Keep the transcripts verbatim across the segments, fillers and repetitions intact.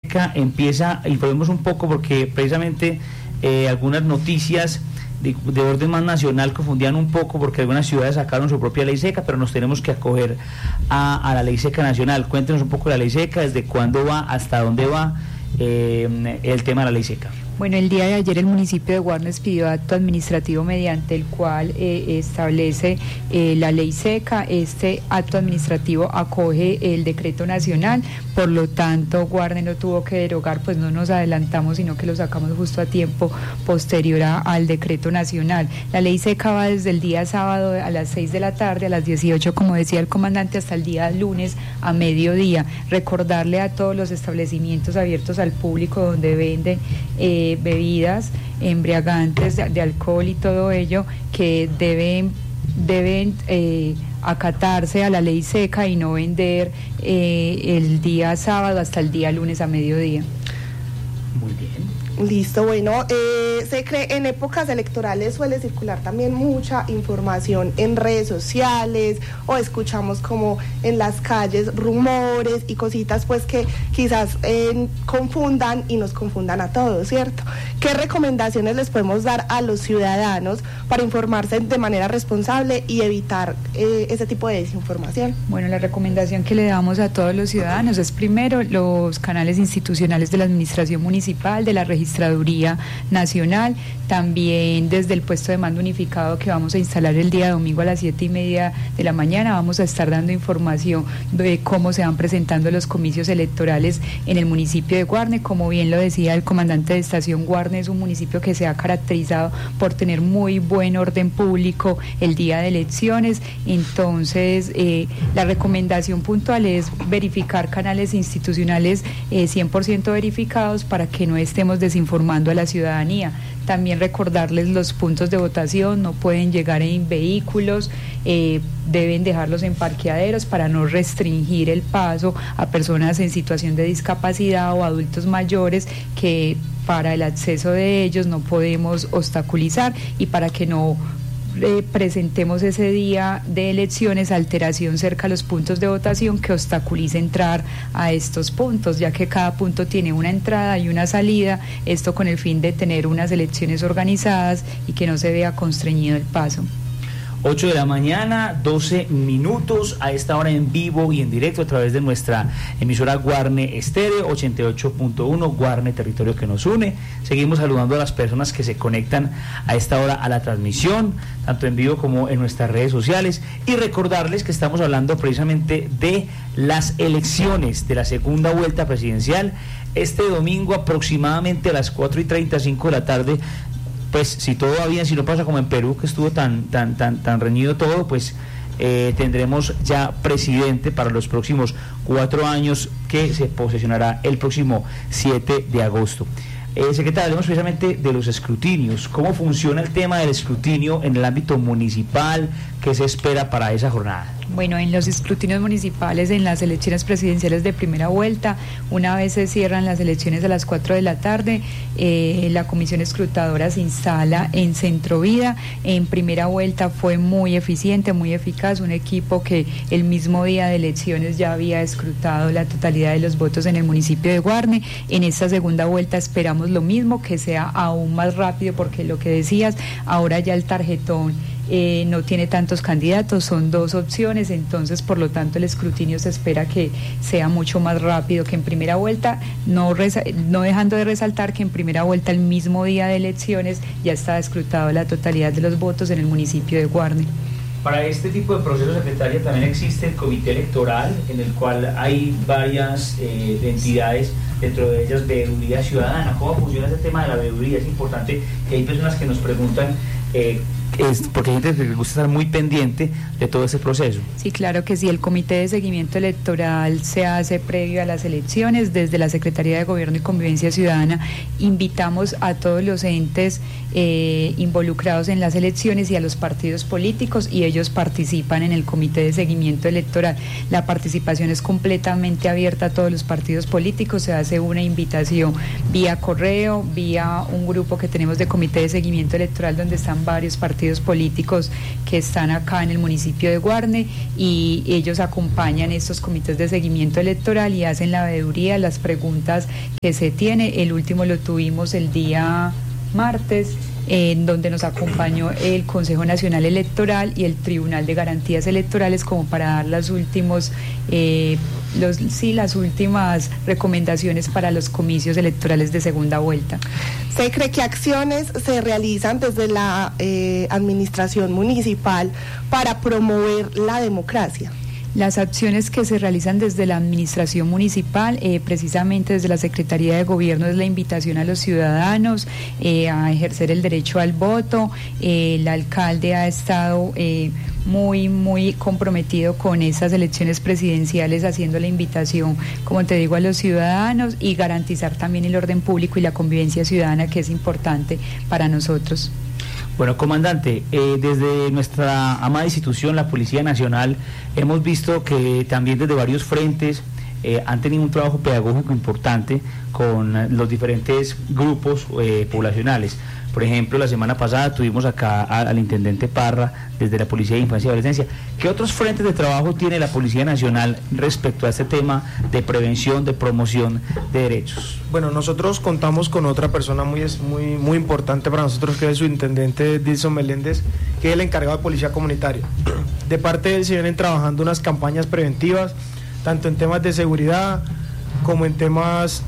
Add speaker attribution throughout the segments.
Speaker 1: SECA empieza, informemos un poco porque precisamente eh, algunas noticias de, de orden más nacional confundían un poco porque algunas ciudades sacaron su propia ley seca, pero nos tenemos que acoger a, a la ley seca nacional. Cuéntenos un poco de la ley seca, desde cuándo va, hasta dónde va eh, el tema de la ley seca.
Speaker 2: Bueno, el día de ayer el municipio de Guarnes pidió acto administrativo mediante el cual eh, establece eh, la ley seca. Este acto administrativo acoge el decreto nacional, por lo tanto Guarnes no tuvo que derogar, pues no nos adelantamos, sino que lo sacamos justo a tiempo posterior a, al decreto nacional. La ley seca va desde el día sábado a las seis de la tarde, a las dieciocho, como decía el comandante, hasta el día lunes a mediodía. Recordarle a todos los establecimientos abiertos al público donde venden eh, bebidas embriagantes de, de alcohol y todo ello, que deben deben eh, acatarse a la ley seca y no vender eh, el día sábado hasta el día lunes a mediodía.
Speaker 1: Muy bien.
Speaker 3: Listo, bueno, eh, se cree en épocas electorales suele circular también mucha información en redes sociales o escuchamos como en las calles rumores y cositas pues que quizás eh, confundan y nos confundan a todos, ¿cierto? ¿Qué recomendaciones les podemos dar a los ciudadanos para informarse de manera responsable y evitar eh, ese tipo de desinformación?
Speaker 2: Bueno, la recomendación que le damos a todos los ciudadanos es primero los canales institucionales de la administración municipal, de la registración Registraduría Nacional, también desde el puesto de mando unificado que vamos a instalar el día domingo a las siete y media de la mañana, vamos a estar dando información de cómo se van presentando los comicios electorales en el municipio de Guarne. Como bien lo decía el comandante de estación, Guarne es un municipio que se ha caracterizado por tener muy buen orden público el día de elecciones, entonces eh, la recomendación puntual es verificar canales institucionales eh, cien por ciento verificados para que no estemos desinformando informando a la ciudadanía. También recordarles los puntos de votación, no pueden llegar en vehículos, eh, deben dejarlos en parqueaderos para no restringir el paso a personas en situación de discapacidad o adultos mayores que para el acceso de ellos no podemos obstaculizar y para que no Eh, presentemos ese día de elecciones alteración cerca a los puntos de votación que obstaculice entrar a estos puntos, ya que cada punto tiene una entrada y una salida, esto con el fin de tener unas elecciones organizadas y que no se vea constreñido el paso.
Speaker 1: ocho de la mañana, doce minutos, a esta hora en vivo y en directo a través de nuestra emisora Guarne Estéreo, ochenta y ocho punto uno, Guarne, territorio que nos une. Seguimos saludando a las personas que se conectan a esta hora a la transmisión, tanto en vivo como en nuestras redes sociales, y recordarles que estamos hablando precisamente de las elecciones de la segunda vuelta presidencial. Este domingo aproximadamente a las cuatro y treinta y cinco de la tarde, pues si todo va bien, si no pasa como en Perú, que estuvo tan tan tan tan reñido todo, pues eh, tendremos ya presidente para los próximos cuatro años, que se posesionará el próximo siete de agosto. Eh, secretario, hablemos precisamente de los escrutinios. ¿Cómo funciona el tema del escrutinio en el ámbito municipal? ¿Qué se espera para esa jornada?
Speaker 2: Bueno, en los escrutinios municipales, en las elecciones presidenciales de primera vuelta, una vez se cierran las elecciones a las cuatro de la tarde, eh, la comisión escrutadora se instala en Centro Vida. En primera vuelta fue muy eficiente, muy eficaz, un equipo que el mismo día de elecciones ya había escrutado la totalidad de los votos en el municipio de Guarne. En esta segunda vuelta esperamos lo mismo, que sea aún más rápido, porque lo que decías, ahora ya el tarjetón Eh, no tiene tantos candidatos, son dos opciones, entonces por lo tanto el escrutinio se espera que sea mucho más rápido que en primera vuelta, no, resa- no dejando de resaltar que en primera vuelta, el mismo día de elecciones, ya está escrutado la totalidad de los votos en el municipio de Guarne.
Speaker 1: Para este tipo de procesos, secretaria, también existe el comité electoral, en el cual hay varias eh, entidades, dentro de ellas Veeduría Ciudadana. ¿Cómo funciona ese tema de la veeduría? Es importante, que hay personas que nos preguntan, eh, es porque hay gente que le gusta estar muy pendiente de todo ese proceso.
Speaker 2: Sí, claro que sí, el comité de seguimiento electoral se hace previo a las elecciones. Desde la Secretaría de Gobierno y Convivencia Ciudadana invitamos a todos los entes eh, involucrados en las elecciones y a los partidos políticos, y ellos participan en el comité de seguimiento electoral. La participación es completamente abierta a todos los partidos políticos, se hace una invitación vía correo, vía un grupo que tenemos de comité de seguimiento electoral donde están integran varios partidos políticos que están acá en el municipio de Guarne, y ellos acompañan estos comités de seguimiento electoral y hacen la veeduría, las preguntas que se tiene. El último lo tuvimos el día martes, en donde nos acompañó el Consejo Nacional Electoral y el Tribunal de Garantías Electorales como para dar las últimos eh, los, sí, las últimas recomendaciones para los comicios electorales de segunda vuelta.
Speaker 3: ¿Se cree que acciones se realizan desde la eh, administración municipal para promover la democracia?
Speaker 2: Las acciones que se realizan desde la administración municipal, eh, precisamente desde la Secretaría de Gobierno, es la invitación a los ciudadanos eh, a ejercer el derecho al voto. Eh, el alcalde ha estado eh, muy, muy comprometido con esas elecciones presidenciales, haciendo la invitación, como te digo, a los ciudadanos, y garantizar también el orden público y la convivencia ciudadana, que es importante para nosotros.
Speaker 1: Bueno, comandante, eh, desde nuestra amada institución, la Policía Nacional, hemos visto que también desde varios frentes eh, han tenido un trabajo pedagógico importante con los diferentes grupos eh, poblacionales. Por ejemplo, la semana pasada tuvimos acá a, al intendente Parra desde la Policía de Infancia y Adolescencia. ¿Qué otros frentes de trabajo tiene la Policía Nacional respecto a este tema de prevención, de promoción de derechos?
Speaker 4: Bueno, nosotros contamos con otra persona muy muy muy importante para nosotros, que es su intendente Dilson Meléndez, que es el encargado de Policía Comunitaria. De parte de él se vienen trabajando unas campañas preventivas, tanto en temas de seguridad como en temas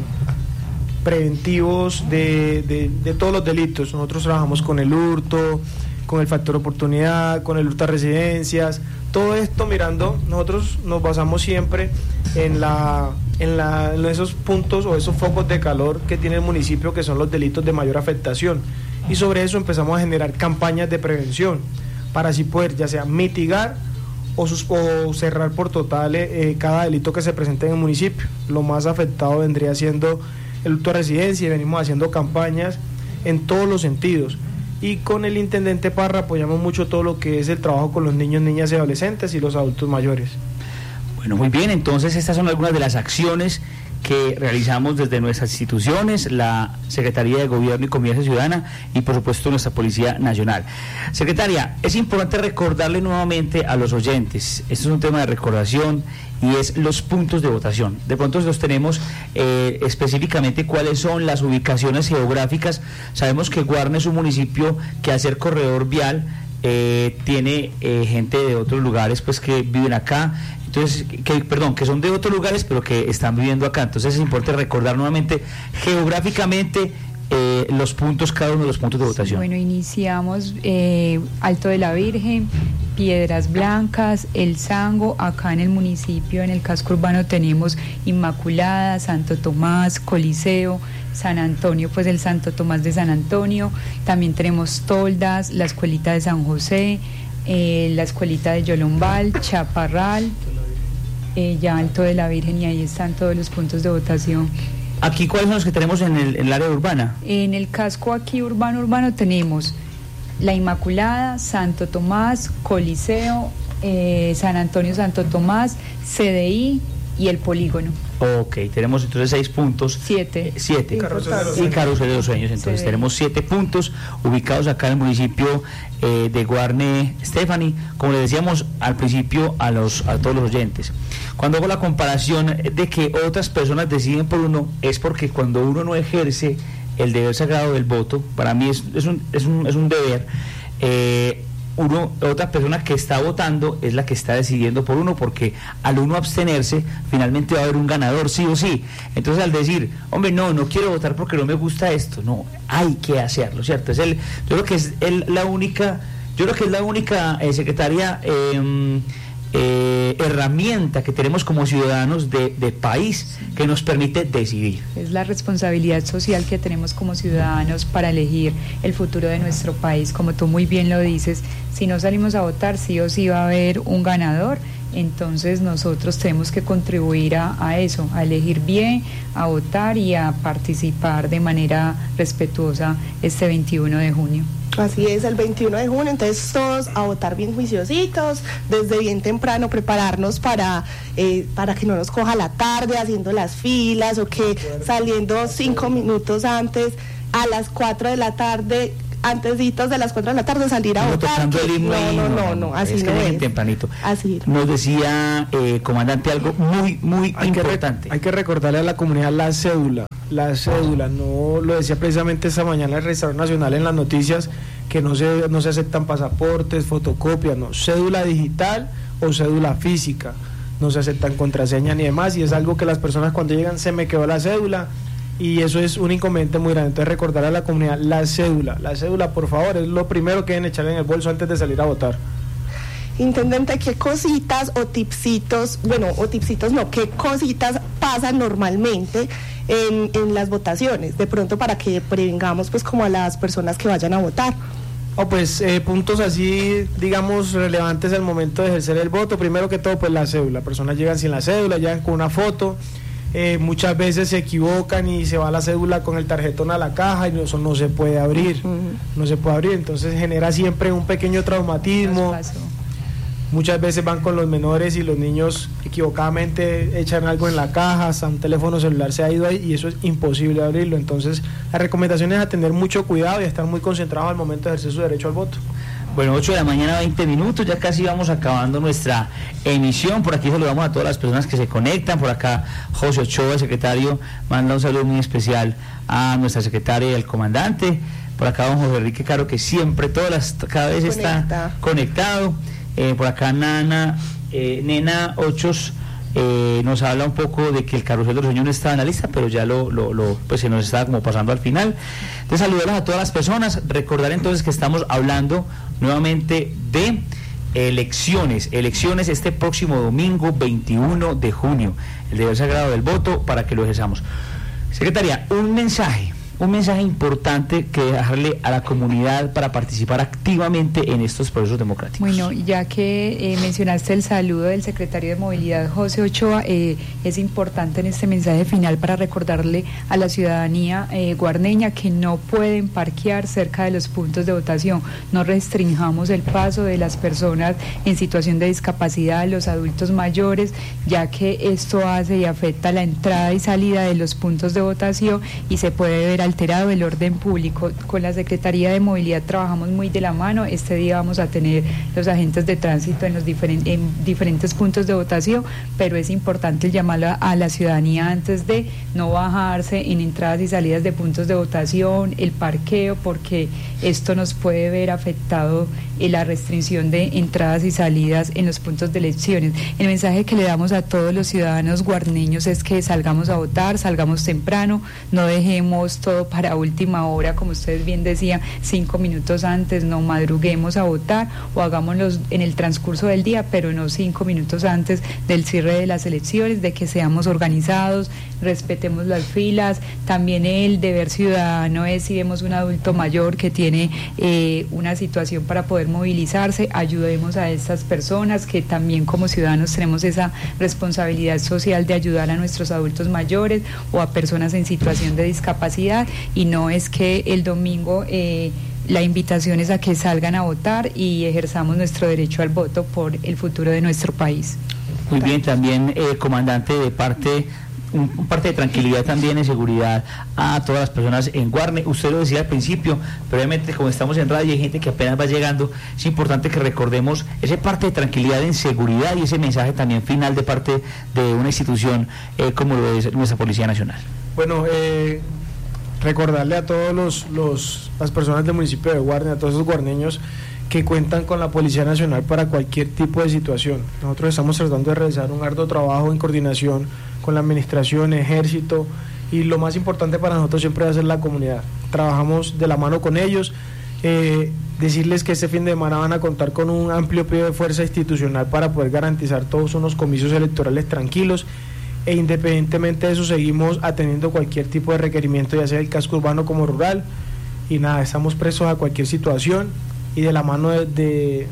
Speaker 4: preventivos de, de, de todos los delitos. Nosotros trabajamos con el hurto, con el factor oportunidad, con el hurto a residencias, todo esto mirando, nosotros nos basamos siempre en, la, en, la, en esos puntos o esos focos de calor que tiene el municipio, que son los delitos de mayor afectación, y sobre eso empezamos a generar campañas de prevención para así poder ya sea mitigar o, sus, o cerrar por total eh, cada delito que se presente en el municipio. Lo más afectado vendría siendo el hurto a residencia, y venimos haciendo campañas en todos los sentidos. Y con el intendente Parra apoyamos mucho todo lo que es el trabajo con los niños, niñas y adolescentes y los adultos mayores.
Speaker 1: Bueno, muy bien, entonces estas son algunas de las acciones que realizamos desde nuestras instituciones, la Secretaría de Gobierno y Convivencia Ciudadana y por supuesto nuestra Policía Nacional. Secretaria, es importante recordarle nuevamente a los oyentes, esto es un tema de recordación, y es los puntos de votación. De pronto los tenemos eh, específicamente cuáles son las ubicaciones geográficas. Sabemos que Guarne es un municipio que, al ser corredor vial, eh, tiene eh, gente de otros lugares pues que viven acá, entonces, que, perdón, que son de otros lugares pero que están viviendo acá. Entonces es importante recordar nuevamente geográficamente eh, los puntos, cada uno de los puntos de votación.
Speaker 2: Bueno, iniciamos eh, Alto de la Virgen, Piedras Blancas, El Sango. Acá en el municipio, en el casco urbano, tenemos Inmaculada, Santo Tomás, Coliseo, San Antonio, pues el Santo Tomás de San Antonio. También tenemos Toldas, la Escuelita de San José, eh, la Escuelita de Yolombal, Chaparral, eh, ya Alto de la Virgen, y ahí están todos los puntos de votación.
Speaker 1: ¿Aquí cuáles son los que tenemos en el, en el área urbana?
Speaker 2: En el casco aquí urbano, urbano tenemos La Inmaculada, Santo Tomás, Coliseo, eh, San Antonio, Santo Tomás, C D I y el Polígono.
Speaker 1: Ok, tenemos entonces seis puntos.
Speaker 2: Siete.
Speaker 1: Eh, siete.
Speaker 3: Y Carrusel de los
Speaker 1: Y Carrusel de los Sueños. Entonces
Speaker 2: Sí.
Speaker 1: tenemos siete puntos ubicados acá en el municipio eh, de Guarne, Stephanie, como le decíamos al principio a los a todos los oyentes. Cuando hago la comparación de que otras personas deciden por uno, es porque cuando uno no ejerce el deber sagrado del voto, para mí es, es, un, es, un, es un deber, eh, uno, otra persona que está votando es la que está decidiendo por uno, porque al uno abstenerse, finalmente va a haber un ganador, sí o sí. Entonces, al decir, hombre, no, no quiero votar porque no me gusta esto, no, hay que hacerlo, ¿cierto? Es el, yo creo que es el, la única, yo creo que es la única eh, secretaria eh, eh, herramienta que tenemos como ciudadanos de, de país que nos permite decidir.
Speaker 2: Es la responsabilidad social que tenemos como ciudadanos para elegir el futuro de nuestro país. Como tú muy bien lo dices, si no salimos a votar, sí o sí va a haber un ganador. Entonces nosotros tenemos que contribuir a, a eso, a elegir bien, a votar y a participar de manera respetuosa este veintiuno de junio.
Speaker 3: Así es, el veintiuno de junio, entonces todos a votar bien juiciositos, desde bien temprano prepararnos para, eh, para que no nos coja la tarde haciendo las filas, o que saliendo cinco minutos antes, a las cuatro de la tarde antesitos de las cuatro de la tarde salir a
Speaker 1: no,
Speaker 3: votar.
Speaker 1: Que, el
Speaker 3: no, no, no, no, así
Speaker 1: es
Speaker 3: no
Speaker 1: que
Speaker 3: es.
Speaker 1: Tempranito.
Speaker 3: Así.
Speaker 1: Nos decía, eh, comandante, algo muy, muy
Speaker 4: hay
Speaker 1: importante.
Speaker 4: Que re, hay que recordarle a la comunidad la cédula, la cédula, no lo decía precisamente esta mañana el Registrador Nacional en las noticias, que no se, no se aceptan pasaportes, fotocopias, no, cédula digital o cédula física, no se aceptan contraseñas ni demás, y es algo que las personas cuando llegan, se me quedó la cédula, y eso es un inconveniente muy grande. Entonces recordar a la comunidad la cédula, la cédula por favor, es lo primero que deben echar en el bolso antes de salir a votar.
Speaker 3: Intendente, ¿qué cositas o tipsitos, bueno, o tipsitos no, qué cositas pasan normalmente en, en las votaciones, de pronto para que prevengamos pues como a las personas que vayan a votar?
Speaker 4: O pues eh, puntos así, digamos, relevantes al momento de ejercer el voto. Primero que todo, pues la cédula. Personas llegan sin la cédula, llegan con una foto. Eh, muchas veces se equivocan y se va la cédula con el tarjetón a la caja y eso no se puede abrir. Uh-huh. No se puede abrir. Entonces genera siempre un pequeño traumatismo. Muchas veces van con los menores y los niños equivocadamente echan algo en la caja, hasta un teléfono celular se ha ido ahí y eso es imposible abrirlo. Entonces la recomendación es a tener mucho cuidado y a estar muy concentrados al momento de ejercer su derecho al voto.
Speaker 1: Bueno, ocho de la mañana, veinte minutos, ya casi vamos acabando nuestra emisión. Por aquí saludamos a todas las personas que se conectan. Por acá José Ochoa, el secretario, manda un saludo muy especial a nuestra secretaria y al comandante. Por acá don José Enrique Caro, que siempre, todas las, cada vez Conecta. está conectado. Eh, por acá Nana, eh, Nena Ochos eh, nos habla un poco de que el carrusel de los sueños no estaba en la lista, pero ya lo, lo, lo pues se nos estaba como pasando al final. Entonces saludarlos a todas las personas, recordar entonces que estamos hablando nuevamente de elecciones, elecciones este próximo domingo veintiuno de junio, el deber sagrado del voto para que lo ejerzamos. Secretaria, un mensaje. Un mensaje importante que dejarle a la comunidad para participar activamente en estos procesos democráticos.
Speaker 2: Bueno, ya que eh, mencionaste el saludo del secretario de Movilidad, José Ochoa, eh, es importante en este mensaje final para recordarle a la ciudadanía eh, guarneña que no pueden parquear cerca de los puntos de votación. No restringamos el paso de las personas en situación de discapacidad, los adultos mayores, ya que esto hace y afecta la entrada y salida de los puntos de votación y se puede ver alterado el orden público. Con la Secretaría de Movilidad trabajamos muy de la mano. Este día vamos a tener los agentes de tránsito en los diferen, en diferentes puntos de votación, pero es importante el llamar a, a la ciudadanía antes de no bajarse en entradas y salidas de puntos de votación, el parqueo, porque esto nos puede ver afectado en la restricción de entradas y salidas en los puntos de elecciones. El mensaje que le damos a todos los ciudadanos guarneños es que salgamos a votar, salgamos temprano, no dejemos todo para última hora, como ustedes bien decían, cinco minutos antes, no madruguemos a votar o hagámoslo en el transcurso del día, pero no cinco minutos antes del cierre de las elecciones, de que seamos organizados, respetemos las filas. También el deber ciudadano es, si vemos un adulto mayor que tiene eh, una situación para poder movilizarse, ayudemos a estas personas, que también como ciudadanos tenemos esa responsabilidad social de ayudar a nuestros adultos mayores o a personas en situación de discapacidad. Y no es que el domingo eh, la invitación es a que salgan a votar y ejerzamos nuestro derecho al voto por el futuro de nuestro país.
Speaker 1: Muy bien, también eh, comandante, de parte un, un parte de tranquilidad también, en seguridad a todas las personas en Guarne. Usted lo decía al principio, pero obviamente como estamos en radio y hay gente que apenas va llegando, es importante que recordemos ese parte de tranquilidad en seguridad y ese mensaje también final de parte de una institución eh, como lo es nuestra Policía Nacional.
Speaker 4: Bueno, eh... recordarle a todos los, los las personas del municipio de Guarne, a todos esos guarneños que cuentan con la Policía Nacional para cualquier tipo de situación. Nosotros estamos tratando de realizar un arduo trabajo en coordinación con la administración, ejército, y lo más importante para nosotros siempre va a ser la comunidad. Trabajamos de la mano con ellos, eh, decirles que este fin de semana van a contar con un amplio periodo de fuerza institucional para poder garantizar todos unos comicios electorales tranquilos, e independientemente de eso seguimos atendiendo cualquier tipo de requerimiento, ya sea del casco urbano como rural, y nada, estamos presos a cualquier situación, y de la mano de, de,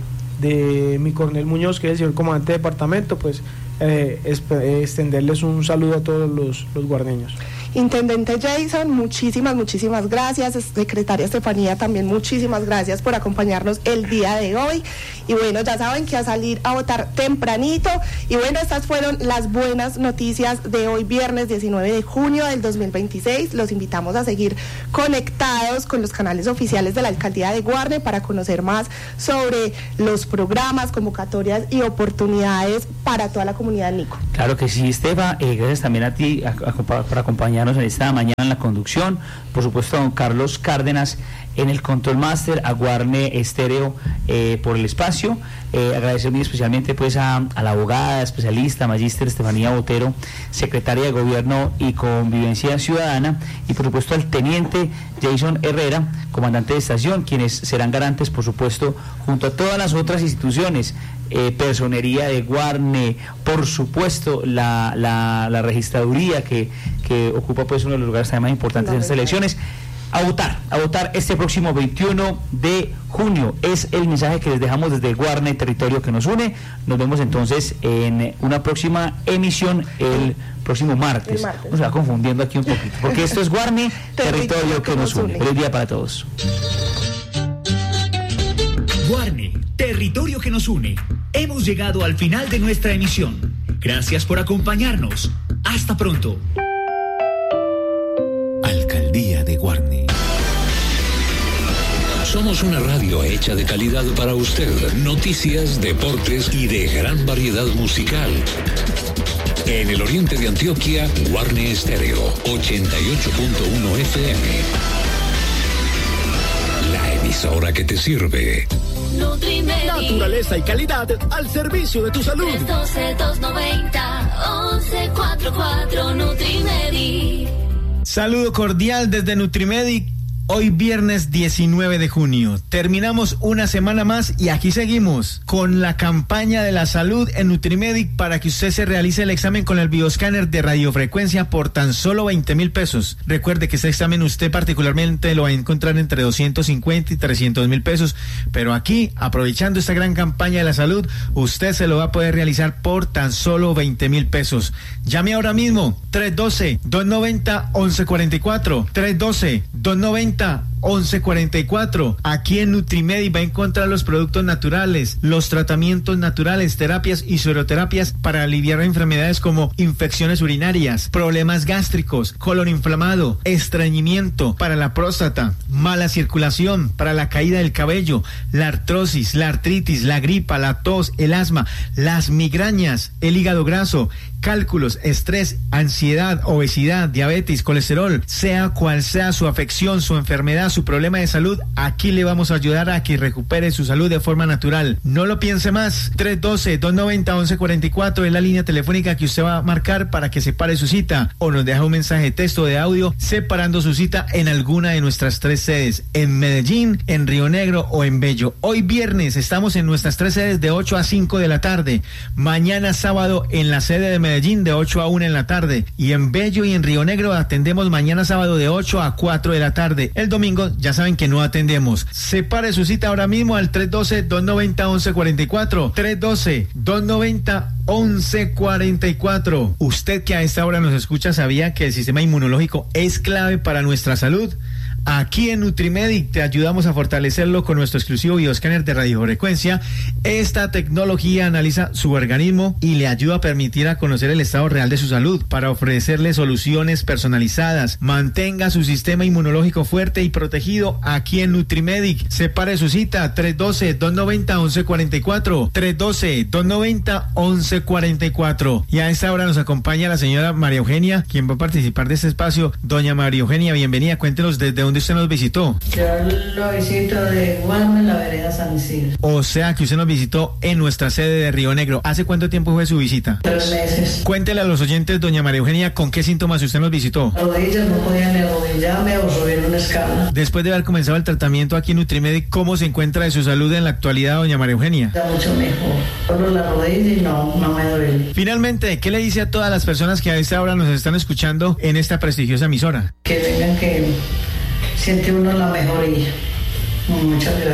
Speaker 4: de mi coronel Muñoz, que es el señor comandante de departamento, pues eh, es, eh, extenderles un saludo a todos los, los guarneños.
Speaker 3: Intendente Jason, muchísimas, muchísimas gracias. Secretaria Estefanía, también muchísimas gracias por acompañarnos el día de hoy. Y bueno, ya saben que a salir a votar tempranito. Y bueno, estas fueron las buenas noticias de hoy, viernes diecinueve de junio del dos mil veintiséis. Los invitamos a seguir conectados con los canales oficiales de la Alcaldía de Guarne para conocer más sobre los programas, convocatorias y oportunidades para toda la comunidad Nico.
Speaker 1: Claro que sí, Estefa. Eh, gracias también a ti a, a, por acompañarnos en esta mañana en la conducción. Por supuesto, a don Carlos Cárdenas en el Control Master, a Guarne Estéreo eh, por el espacio. Eh, agradecer muy especialmente pues a, a la abogada, especialista, magíster Estefanía Botero, secretaria de Gobierno y Convivencia Ciudadana, y por supuesto al teniente Jason Herrera, comandante de estación, quienes serán garantes, por supuesto, junto a todas las otras instituciones, eh, personería de Guarne, por supuesto la, la, la registraduría que, que ocupa pues uno de los lugares también más importantes en estas elecciones. A votar, a votar este próximo veintiuno de junio. Es el mensaje que les dejamos desde Guarne, territorio que nos une. Nos vemos entonces en una próxima emisión el próximo martes.
Speaker 3: martes.
Speaker 1: Nos va confundiendo aquí un poquito, porque esto es Guarne, territorio que nos une. Feliz día para todos.
Speaker 5: Guarne, territorio que nos une. Hemos llegado al final de nuestra emisión. Gracias por acompañarnos. Hasta pronto.
Speaker 6: Alcaldía de Guarne. Somos una radio hecha de calidad para usted. Noticias, deportes y de gran variedad musical. En el oriente de Antioquia, Guarne Estéreo, ochenta y ocho punto uno F M. La emisora que te sirve.
Speaker 7: Nutrimedi.
Speaker 8: Naturaleza y calidad al servicio de tu salud.
Speaker 7: tres uno dos, dos nueve cero, once cuarenta y cuatro Nutrimedi.
Speaker 9: Saludo cordial desde Nutrimedic. Hoy viernes diecinueve de junio. Terminamos una semana más y aquí seguimos con la campaña de la salud en Nutrimedic para que usted se realice el examen con el bioscáner de radiofrecuencia por tan solo veinte mil pesos. Recuerde que este examen usted particularmente lo va a encontrar entre doscientos cincuenta y trescientos mil pesos, pero aquí, aprovechando esta gran campaña de la salud, usted se lo va a poder realizar por tan solo veinte mil pesos. Llame ahora mismo, tres uno dos, dos nueve cero, once cuarenta y cuatro, tres uno dos, dos nueve cero, once cuarenta y cuatro. Aquí en Nutrimedi va a encontrar los productos naturales, los tratamientos naturales, terapias y sueroterapias para aliviar enfermedades como infecciones urinarias, problemas gástricos, colon inflamado, estreñimiento, para la próstata, mala circulación, para la caída del cabello, la artrosis, la artritis, la gripa, la tos, el asma, las migrañas, el hígado graso, cálculos, estrés, ansiedad, obesidad, diabetes, colesterol, sea cual sea su afección, su enfermedad, su problema de salud, aquí le vamos a ayudar a que recupere su salud de forma natural. No lo piense más. tres uno dos, dos nueve cero, once cuarenta y cuatro es la línea telefónica que usted va a marcar para que separe su cita, o nos deja un mensaje de texto o de audio separando su cita en alguna de nuestras tres sedes, en Medellín, en Río Negro o en Bello. Hoy viernes estamos en nuestras tres sedes de ocho a cinco de la tarde. Mañana sábado en la sede de Medellín de ocho a una en la tarde, y en Bello y en Río Negro atendemos mañana sábado de ocho a cuatro de la tarde. El domingo ya saben que no atendemos. Separe su cita ahora mismo al tres uno dos, dos nueve cero, once cuarenta y cuatro, tres uno dos, dos nueve cero, once cuarenta y cuatro. Usted que a esta hora nos escucha, ¿sabía que el sistema inmunológico es clave para nuestra salud? Aquí en Nutrimedic te ayudamos a fortalecerlo con nuestro exclusivo bioscáner de radiofrecuencia. Esta tecnología analiza su organismo y le ayuda a permitir a conocer el estado real de su salud para ofrecerle soluciones personalizadas. Mantenga su sistema inmunológico fuerte y protegido aquí en Nutrimedic. Separe su cita tres uno dos, dos nueve cero, once cuarenta y cuatro, tres uno dos, dos nueve cero, once cuarenta y cuatro. Y a esta hora nos acompaña la señora María Eugenia, quien va a participar de este espacio. Doña María Eugenia, bienvenida. Cuéntenos desde dónde usted nos visitó.
Speaker 10: Yo lo visito de Guarne, la vereda San Isidro.
Speaker 9: O sea que usted nos visitó en nuestra sede de Río Negro. ¿Hace cuánto tiempo fue su visita?
Speaker 10: Tres meses.
Speaker 9: Cuéntele a los oyentes, doña María Eugenia, con qué síntomas usted nos visitó.
Speaker 10: Rodillas, no podía ni arrodillarme o subir una escala.
Speaker 9: Después de haber comenzado el tratamiento aquí en Nutrimedic, ¿cómo se encuentra de su salud en la actualidad, doña María Eugenia?
Speaker 10: Está mucho mejor. Solo la rodilla y no, no me duele.
Speaker 9: Finalmente, ¿qué le dice a todas las personas que a esta hora nos están escuchando en esta prestigiosa emisora?
Speaker 10: Que vengan, que siente uno la mejoría. Muchas gracias.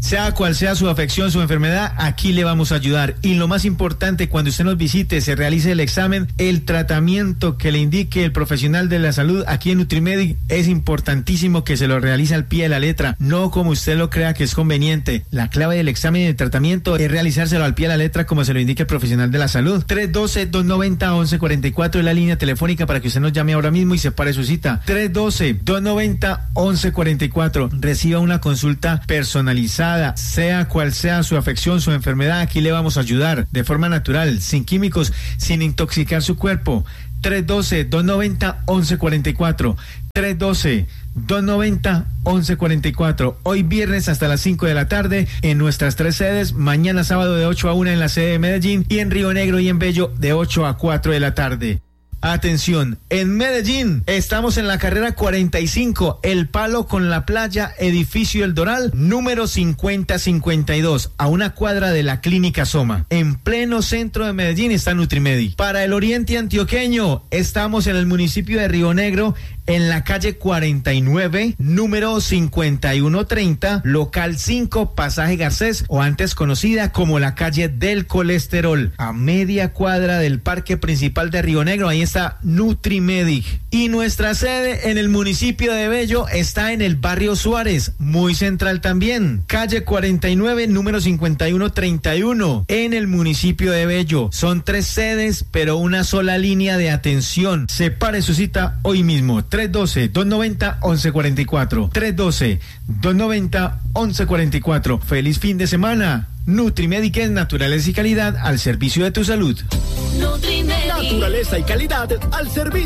Speaker 9: Sea cual sea su afección, su enfermedad, aquí le vamos a ayudar. Y lo más importante, cuando usted nos visite, se realice el examen, el tratamiento que le indique el profesional de la salud aquí en Nutrimedic, es importantísimo que se lo realice al pie de la letra, no como usted lo crea que es conveniente. La clave del examen y del tratamiento es realizárselo al pie de la letra como se lo indique el profesional de la salud. tres uno dos, dos nueve cero, once cuarenta y cuatro es la línea telefónica para que usted nos llame ahora mismo y separe su cita. tres uno dos, dos nueve cero, once cuarenta y cuatro. Reciba una consulta personalizada. Sea cual sea su afección, su enfermedad, aquí le vamos a ayudar de forma natural, sin químicos, sin intoxicar su cuerpo. tres uno dos, dos nueve cero, once cuarenta y cuatro. tres uno dos, dos nueve cero, once cuarenta y cuatro. Hoy viernes hasta las cinco de la tarde en nuestras tres sedes. Mañana sábado de ocho a una en la sede de Medellín y en Río Negro y en Bello de ocho a cuatro de la tarde. Atención, en Medellín estamos en la carrera cuarenta y cinco, El Palo con la Playa, edificio El Doral, número cincuenta cincuenta y dos, a una cuadra de la Clínica Soma. En pleno centro de Medellín está Nutrimedic. Para el oriente antioqueño, estamos en el municipio de Río Negro, en la calle cuarenta y nueve, número cincuenta y uno treinta, local cinco, pasaje Garcés, o antes conocida como la calle del colesterol, a media cuadra del parque principal de Río Negro. Ahí está Nutrimedic. Y nuestra sede en el municipio de Bello está en el barrio Suárez, muy central también, calle cuarenta y nueve, número cincuenta y uno treinta y uno, en el municipio de Bello. Son tres sedes, pero una sola línea de atención. Separe su cita hoy mismo. tres uno dos, dos nueve cero, once cuarenta y cuatro. tres uno dos, dos nueve cero, once cuarenta y cuatro. Feliz fin de semana. Nutrimedic es naturaleza y calidad al servicio de tu salud.
Speaker 7: Nutrimedic.
Speaker 8: Naturaleza y calidad al servicio.